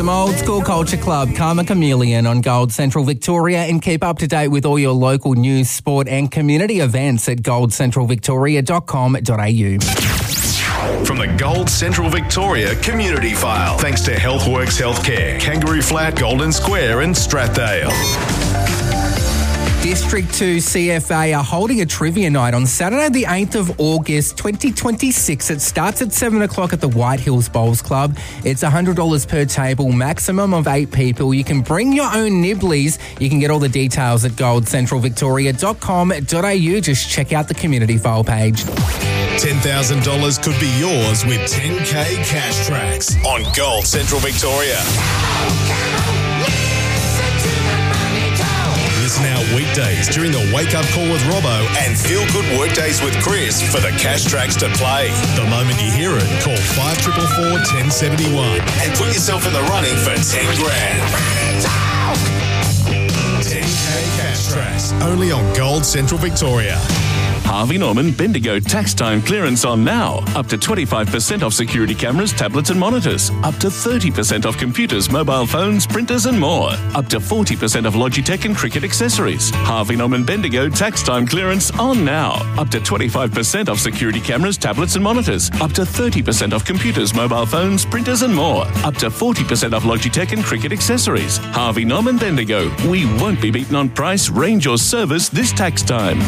Some Old School Culture Club, Karma Chameleon on Gold Central Victoria, and keep up to date with all your local news, sport and community events at goldcentralvictoria.com.au. From the Gold Central Victoria Community File, thanks to Healthworks Healthcare, Kangaroo Flat, Golden Square and Strathdale. District 2 CFA are holding a trivia night on Saturday the 8th of August 2026. It starts at 7 o'clock at the White Hills Bowls Club. It's $100 per table, maximum of 8 people. You can bring your own nibblies. You can get all the details at goldcentralvictoria.com.au. Just check out the community file page. $10,000 could be yours with 10K cash tracks on Gold Central Victoria. Listen out weekdays during the Wake Up Call with Robbo and Feel Good Workdays with Chris for the cash tracks to play. The moment you hear it, call 5444 1071 and put yourself in the running for 10 grand. 10K cash tracks only on Gold Central Victoria. Harvey Norman Bendigo tax time clearance on now. Up to 25% off security cameras, tablets and monitors. Up to 30% off computers, mobile phones, printers and more. Up to 40% off Logitech and cricket accessories. Harvey Norman Bendigo tax time clearance on now. Up to 25% off security cameras, tablets and monitors. Up to 30% off computers, mobile phones, printers and more. Up to 40% off Logitech and cricket accessories. Harvey Norman Bendigo. We won't be beaten on price, range or service this tax time.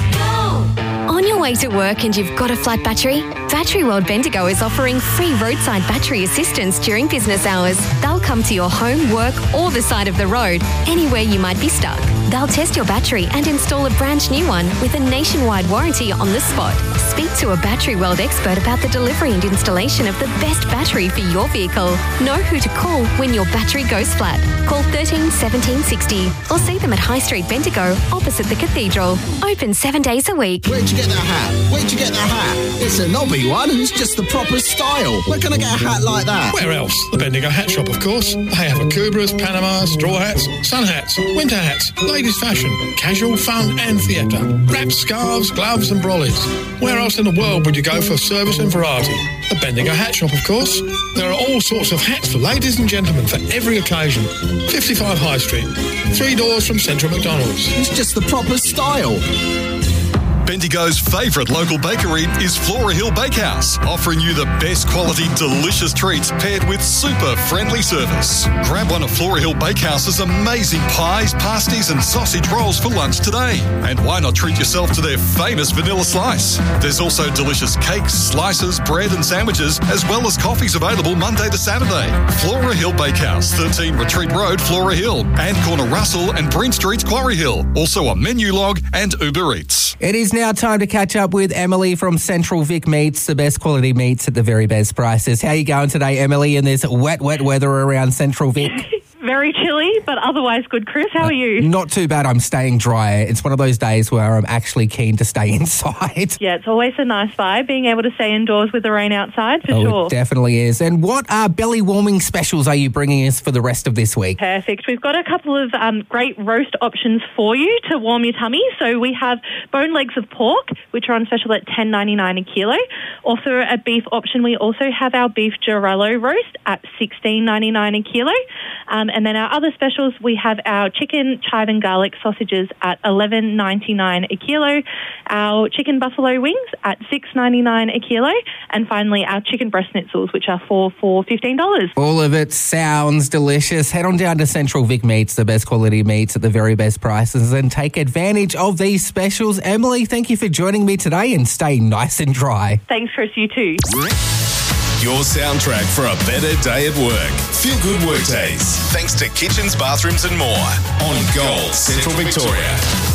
On your way to work and you've got a flat battery? Battery World Bendigo is offering free roadside battery assistance during business hours. They'll come to your home, work or the side of the road, anywhere you might be stuck. They'll test your battery and install a brand new one with a nationwide warranty on the spot. Speak to a Battery World expert about the delivery and installation of the best battery for your vehicle. Know who to call when your battery goes flat. Call 13 17 60 or see them at High Street Bendigo opposite the Cathedral. Open 7 days a week. Where'd you get that hat? Where'd you get that hat? It's a knobby one and it's just the proper style. Where can I get a hat like that? Where else? The Bendigo Hat Shop, of course. They have Akubras, Panama, straw hats, sun hats, winter hats, ladies' fashion, casual, fun and theatre, wraps, scarves, gloves and brollies. Where else in the world would you go for service and variety? The Bendigo Hat Shop, of course. There are all sorts of hats for ladies and gentlemen for every occasion. 55 High Street, 3 doors from Central McDonald's. It's just the proper style. Bendigo's favourite local bakery is Flora Hill Bakehouse, offering you the best quality, delicious treats paired with super friendly service. Grab one of Flora Hill Bakehouse's amazing pies, pasties and sausage rolls for lunch today. And why not treat yourself to their famous vanilla slice? There's also delicious cakes, slices, bread and sandwiches, as well as coffees available Monday to Saturday. Flora Hill Bakehouse, 13 Retreat Road, Flora Hill, and corner Russell and Breen Streets, Quarry Hill. Also on Menulog and Uber Eats. It is now time to catch up with Emily from Central Vic Meats, the best quality meats at the very best prices. How are you going today, Emily, in this wet weather around Central Vic? Very chilly, but otherwise good. Chris, how are you? Not too bad. I'm staying dry. It's one of those days where I'm actually keen to stay inside. Yeah, it's always a nice vibe, being able to stay indoors with the rain outside, for sure. It definitely is. And what belly warming specials are you bringing us for the rest of this week? Perfect. We've got a couple of great roast options for you to warm your tummy. So we have bone legs of pork, which are on special at $10.99 a kilo. Also a beef option, we also have our beef Jarello roast at $16.99 a kilo. And then our other specials, we have our chicken chive and garlic sausages at $11.99 a kilo, our chicken buffalo wings at $6.99 a kilo, and finally our chicken breast schnitzels, which are for $15. All of it sounds delicious. Head on down to Central Vic Meats, the best quality meats at the very best prices, and take advantage of these specials. Emily, thank you for joining me today, and stay nice and dry. Thanks, Chris. You too. Your soundtrack for a better day at work. Feel Good Workdays. Thanks to Kitchens, Bathrooms and More on Gold Central Victoria.